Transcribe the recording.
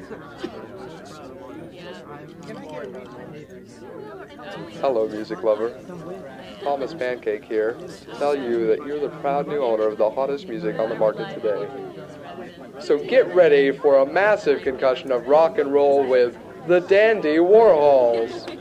Hello, music lover. Thomas Pancake here to tell you that you're the proud new owner of the hottest music on the market today. So get ready for a massive concussion of rock and roll with the Dandy Warhols.